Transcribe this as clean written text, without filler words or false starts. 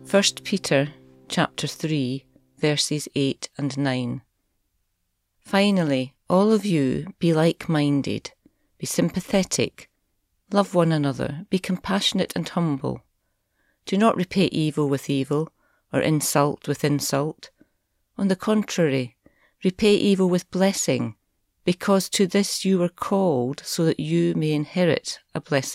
1 Peter chapter 3, verses 8 and 9. Finally, all of you be like-minded, be sympathetic, love one another, be compassionate and humble. Do not repay evil with evil, or insult with insult. On the contrary, repay evil with blessing, because to this you were called, so that you may inherit a blessed